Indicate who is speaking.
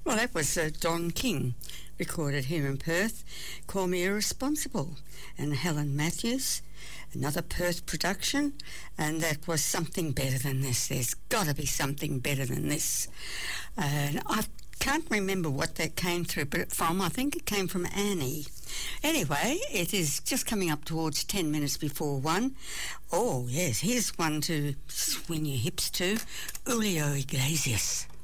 Speaker 1: Well, that was Don King, recorded here in Perth. Call Me Irresponsible. And Helen Matthews, another Perth production. And that was Something Better Than This. There's got to be something better than this. And I can't remember what that came through from. I think it came from Annie. Anyway, it is just coming up towards 10 minutes before 1. Oh, yes, here's one to swing your hips to. Julio Iglesias.